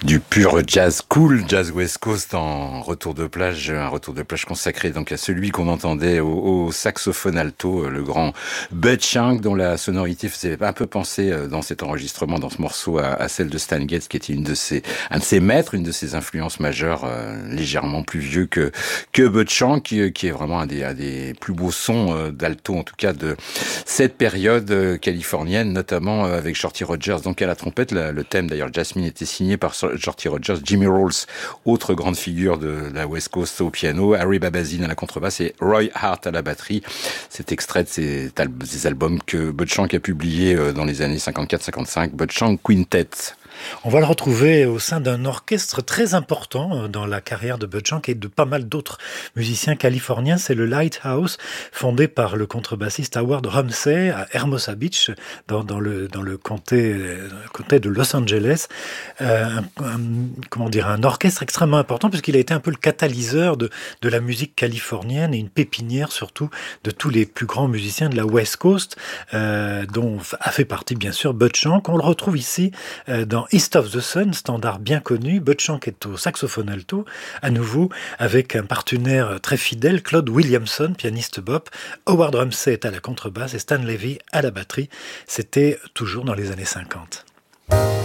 Du pur jazz cool, jazz West Coast en retour de plage, un retour de plage consacré donc à celui qu'on entendait au saxophone alto, le grand Bud Shank, dont la sonorité faisait un peu penser dans cet enregistrement, dans ce morceau, à celle de Stan Getz, qui était un de ses maîtres, une de ses influences majeures, légèrement plus vieux que Bud Shank, qui est vraiment un des plus beaux sons d'alto, en tout cas de cette période californienne, notamment avec Shorty Rogers, donc à la trompette. Le thème d'ailleurs Jasmine était signé par Shorty Rogers, Jimmy Rolls, autre grande figure de la West Coast au piano, Harry Babazine à la contrebasse et Roy Hart à la batterie. C'est extrait de ces albums que Bud Shank a publiés dans les années 54-55, Bud Shank Quintet. On va le retrouver au sein d'un orchestre très important dans la carrière de Bud Shank et de pas mal d'autres musiciens californiens. C'est le Lighthouse, fondé par le contrebassiste Howard Rumsey à Hermosa Beach, dans le comté de Los Angeles. Un orchestre extrêmement important puisqu'il a été un peu le catalyseur de la musique californienne et une pépinière surtout de tous les plus grands musiciens de la West Coast, dont a fait partie bien sûr Bud Shank. On le retrouve ici dans East of the Sun, standard bien connu. Bud Shank est au saxophone alto, à nouveau, avec un partenaire très fidèle, Claude Williamson, pianiste bop. Howard Rumsey est à la contrebasse et Stan Levy à la batterie. C'était toujours dans les années 50.